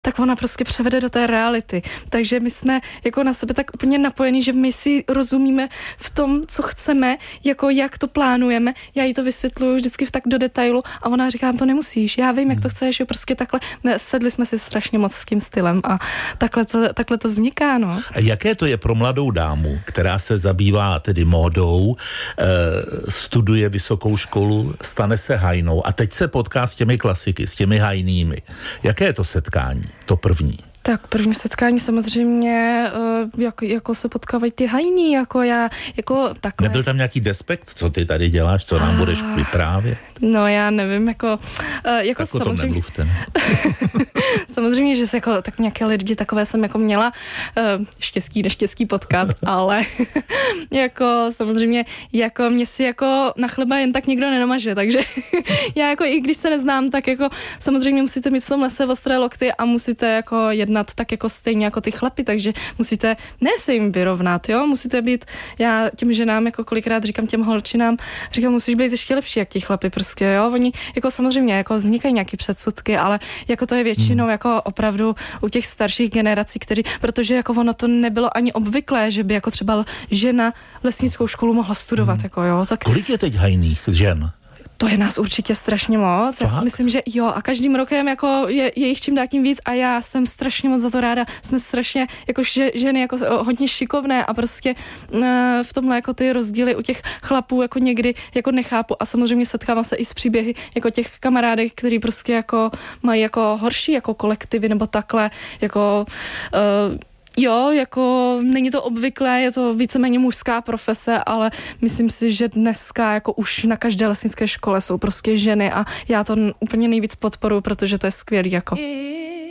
tak ona prostě převede do té reality. Takže my jsme jako na sebe tak úplně napojení, že my si rozumíme v tom, co chceme, jako jak to plánujeme. Já jí to vysvětluju vždycky tak do detailu a ona říká, to nemusíš, já vím, jak to chceš, jo, prostě takhle. Sedli jsme si strašně moc s tím stylem a takhle to vzniká, no. A jaké to je pro mladou dámu, která se zabývá tedy módou, studuje vysokou školu, stane se hajnou a teď se potká s těmi klasiky, s těmi hajnými. Jaké je to setkání? To první. Tak první setkání samozřejmě, jako se potkávají ty hajní, jako takhle. Nebyl tam nějaký despekt, co ty tady děláš, co nám budeš vyprávět? No já nevím, jako tak samozřejmě. O tom nemluvte, ne? Samozřejmě, že se jako tak nějaké lidi takové jsem jako měla neštěstí potkat, ale jako samozřejmě, jako mě si jako na chleba jen tak nikdo nenamaže, takže já jako i když se neznám, tak jako samozřejmě musíte mít v tom lese ostré lokty a musíte jako jednat tak jako stejně jako ty chlapi, takže musíte ne se jim vyrovnat, jo, musíte být, já těm ženám jako kolikrát říkám těm holčinám, říkám, musíš být ještě lepší jak ti chlapi prostě, jo, oni jako samozřejmě jako vznikají nějaký předsudky, ale jako to je většinou jako opravdu u těch starších generací, protože jako ono to nebylo ani obvyklé, že by jako třeba žena lesnickou školu mohla studovat, jako jo, tak. Kolik je teď hajných žen? To je nás určitě strašně moc. Fakt? Já si myslím, že jo, a každým rokem jako je jich čím dál tím víc a já jsem strašně moc za to ráda. Jsme strašně jako ženy jako hodně šikovné a prostě v tomhle jako ty rozdíly u těch chlapů jako někdy jako nechápu a samozřejmě setkávám se i s příběhy jako těch kamarádek, který prostě jako mají jako horší jako kolektivy nebo takhle jako jo, jako není to obvyklé, je to víceméně mužská profese, ale myslím si, že dneska jako už na každé lesnické škole jsou prostě ženy a já to úplně nejvíc podporuji, protože to je skvělý jako.